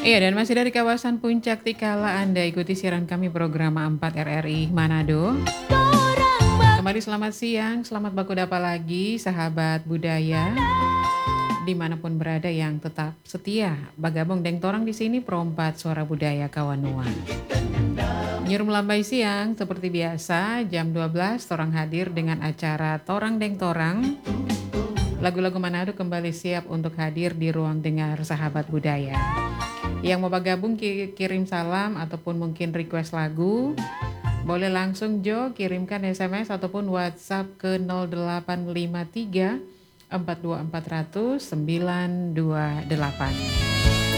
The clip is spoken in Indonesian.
Iya, dan masih dari kawasan Puncak Tikala Anda ikuti siaran kami program 4 RRI Manado. Kembali selamat siang, selamat bakudapa lagi sahabat budaya dimanapun berada yang tetap setia bagabung deng torang di sini perompat suara budaya Kawanua. Nyirum lambai siang seperti biasa jam 12 torang hadir dengan acara Torang Deng Torang. Lagu-lagu Manado kembali siap untuk hadir di ruang dengar sahabat budaya. Yang mau bergabung kirim salam ataupun mungkin request lagu, boleh langsung Jo kirimkan SMS ataupun WhatsApp ke 0853 42400 928.